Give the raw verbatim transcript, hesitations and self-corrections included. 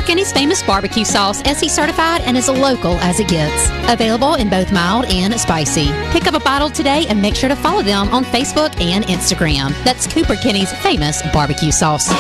Kenny's famous barbecue sauce, S E certified, and as local as it gets. Available in both mild and spicy. Pick up a bottle today and make sure to follow them on Facebook and Instagram. That's Cooper Kenny's famous barbecue sauce.